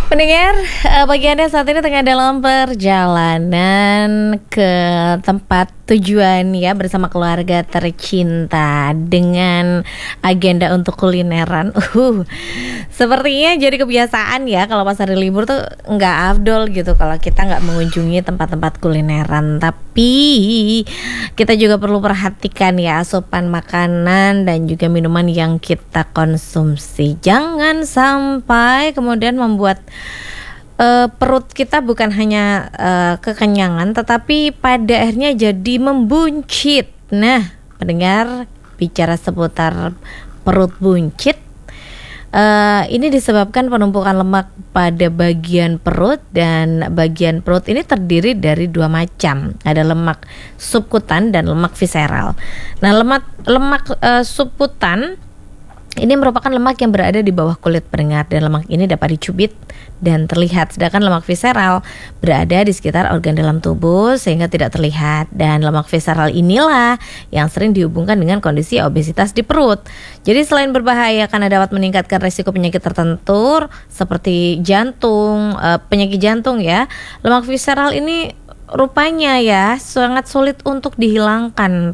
Pendengar, bagi Anda saat ini tengah dalam perjalanan ke tempat tujuan ya bersama keluarga tercinta dengan agenda untuk kulineran. Sepertinya jadi kebiasaan ya kalau pas hari libur tuh nggak afdol gitu kalau kita nggak mengunjungi tempat-tempat kulineran. Tapi kita juga perlu perhatikan ya asupan makanan dan juga minuman yang kita konsumsi. Jangan sampai kemudian membuat perut kita bukan hanya kekenyangan tetapi pada akhirnya jadi membuncit. Nah, pendengar, bicara seputar perut buncit, ini disebabkan penumpukan lemak pada bagian perut, dan bagian perut ini terdiri dari dua macam. Ada lemak subkutan dan lemak visceral. Nah, lemak subkutan ini merupakan lemak yang berada di bawah kulit pendengar, dan lemak ini dapat dicubit dan terlihat. Sedangkan lemak visceral berada di sekitar organ dalam tubuh sehingga tidak terlihat. Dan lemak visceral inilah yang sering dihubungkan dengan kondisi obesitas di perut. Jadi selain berbahaya karena dapat meningkatkan risiko penyakit tertentu seperti jantung, penyakit jantung ya, lemak visceral ini rupanya ya sangat sulit untuk dihilangkan